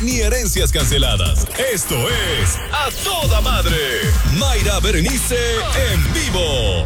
ni herencias canceladas. Esto es A Toda Madre. Mayra Berenice en vivo.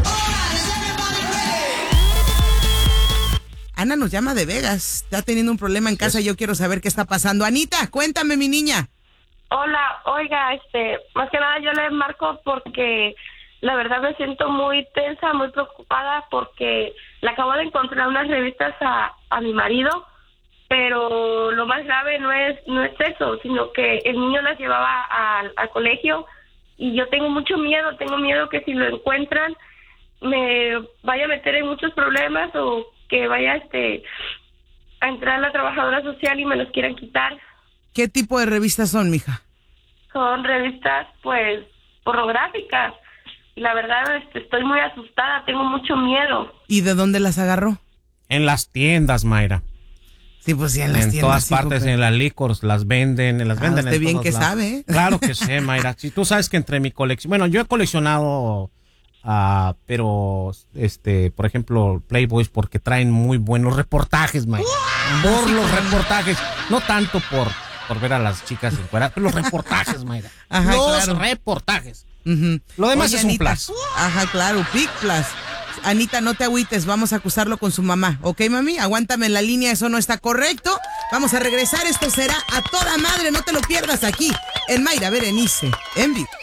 Ana nos llama de Vegas. Está teniendo un problema en casa. Yo quiero saber qué está pasando. Anita, cuéntame, mi niña. Hola, oiga, más que nada yo le marco porque la verdad me siento muy tensa, muy preocupada porque le acabo de encontrar unas revistas a mi marido, pero lo más grave no es eso, sino que el niño las llevaba al colegio y yo tengo mucho miedo, que si lo encuentran me vaya a meter en muchos problemas o que vaya a entrar la trabajadora social y me los quieran quitar. ¿Qué tipo de revistas son, mija? Son revistas, pues, pornográficas. Y la verdad, estoy muy asustada, tengo mucho miedo. ¿Y de dónde las agarró? En las tiendas, Mayra. Sí, pues sí, en las tiendas. En todas partes, en las licors, las venden usted en bien todos que lados. sabe, ¿eh? Claro que sé, Mayra. Si tú sabes que entre mi colección... Bueno, yo he coleccionado... pero por ejemplo Playboys porque traen muy buenos reportajes, Mayra. Por los reportajes, no tanto por ver a las chicas encueradas, pero los reportajes, Mayra. Ajá, los claro. reportajes. Uh-huh. Lo demás Oye, es un Anita. plus. Ajá, claro, Big Plus. Anita, no te agüites, vamos a acusarlo con su mamá, ¿ok, mami? Aguántame en la línea, eso no está correcto. Vamos a regresar, esto será A Toda Madre, no te lo pierdas aquí en Mayra Berenice en vivo.